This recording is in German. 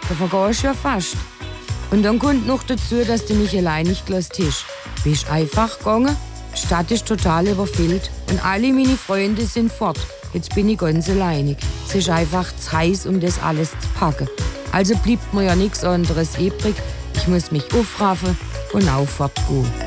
Da vergehst du ja fast. Und dann kommt noch dazu, dass du mich allein nicht gelassen hast. Bist einfach gegangen, die Stadt ist total überfüllt und alle meine Freunde sind fort. Jetzt bin ich ganz alleinig. Es ist einfach zu heiß, um das alles zu packen. Also bleibt mir ja nichts anderes übrig. Ich muss mich aufraffen und aufwärts gehen.